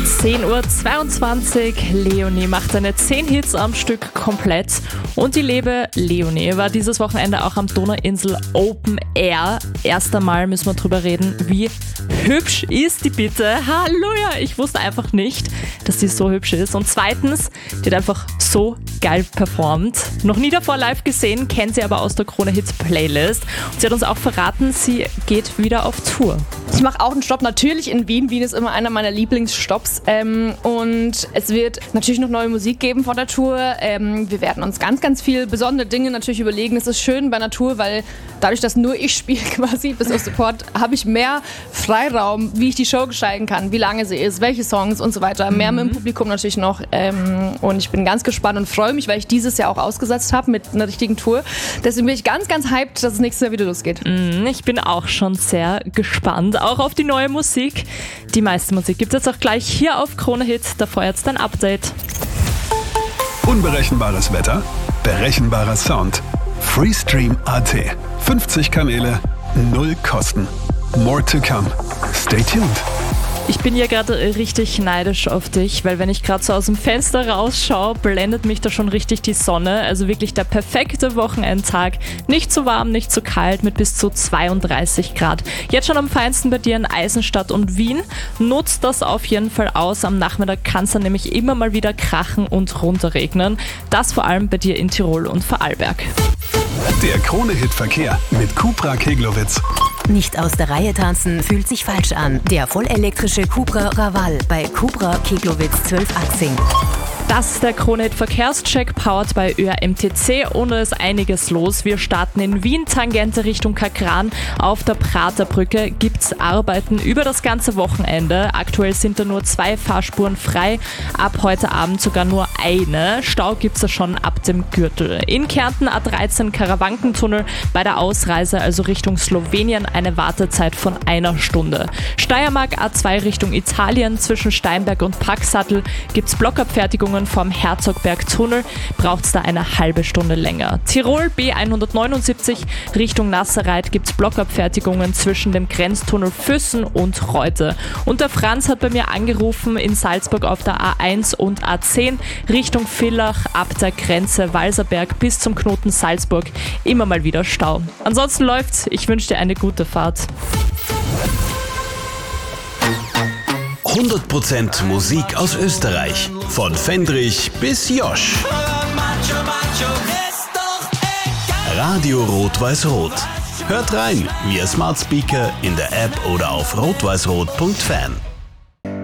10:22 Uhr. Leonie macht seine 10 Hits am Stück komplett. Und die liebe Leonie war dieses Wochenende auch am Donauinsel Open Air. Erst einmal müssen wir drüber reden, wie hübsch ist die bitte? Halleluja! Ich wusste einfach nicht, dass die so hübsch ist. Und zweitens, die hat einfach so geil performt. Noch nie davor live gesehen, kennt sie aber aus der Krone Hits Playlist. Und sie hat uns auch verraten, sie geht wieder auf Tour. Ich mache auch einen Stopp natürlich in Wien. Wien ist immer einer meiner Lieblingsstopps. Und es wird natürlich noch neue Musik geben vor der Tour. Wir werden uns ganz, ganz viel besondere Dinge natürlich überlegen. Es ist schön bei einer Tour, weil dadurch, dass nur ich spiele quasi bis auf Support, habe ich mehr Freiraum, wie ich die Show gestalten kann, wie lange sie ist, welche Songs und so weiter. Mehr mit dem Publikum natürlich noch. Und ich bin ganz gespannt und freue mich, weil ich dieses Jahr auch ausgesetzt habe mit einer richtigen Tour. Deswegen bin ich ganz, ganz hyped, dass es nächstes Jahr wieder losgeht. Ich bin auch schon sehr gespannt, auch auf die neue Musik. Die meiste Musik gibt es jetzt auch gleich hier auf Krone Hits. Davor jetzt ein Update. Unberechenbares Wetter, berechenbarer Sound. Freestream.at. 50 Kanäle, 0 Kosten. More to come. Stay tuned. Ich bin ja gerade richtig neidisch auf dich, weil wenn ich gerade so aus dem Fenster rausschaue, blendet mich da schon richtig die Sonne. Also wirklich der perfekte Wochenendtag. Nicht zu warm, nicht zu kalt, mit bis zu 32 Grad. Jetzt schon am feinsten bei dir in Eisenstadt und Wien. Nutzt das auf jeden Fall aus. Am Nachmittag kann es dann nämlich immer mal wieder krachen und runterregnen. Das vor allem bei dir in Tirol und Vorarlberg. Der Krone-Hit-Verkehr mit Cupra Keglowitz. Nicht aus der Reihe tanzen fühlt sich falsch an. Der vollelektrische Cupra Raval bei Cupra Keglowitz 12-Achsing. Das ist der Krone-Hit Verkehrscheck, powered bei ÖRMTC, und da ist einiges los. Wir starten in Wien, Tangente Richtung Kakran. Auf der Praterbrücke gibt's Arbeiten über das ganze Wochenende. Aktuell sind da nur 2 Fahrspuren frei, ab heute Abend sogar nur eine. Stau gibt's da schon ab dem Gürtel. In Kärnten A13 Karawankentunnel, bei der Ausreise also Richtung Slowenien eine Wartezeit von 1 Stunde. Steiermark A2 Richtung Italien, zwischen Steinberg und Packsattel gibt's Blockabfertigungen vom Herzogberg-Tunnel, braucht es da eine halbe Stunde länger. Tirol B179 Richtung Nasserreit gibt es Blockabfertigungen zwischen dem Grenztunnel Füssen und Reute. Und der Franz hat bei mir angerufen in Salzburg auf der A1 und A10 Richtung Villach, ab der Grenze Walserberg bis zum Knoten Salzburg immer mal wieder Stau. Ansonsten läuft's. Ich wünsche dir eine gute Fahrt. 100% Musik aus Österreich. Von Fendrich bis Josh. Radio Rot-Weiß-Rot. Hört rein via Smart Speaker, in der App oder auf rotweißrot.fan.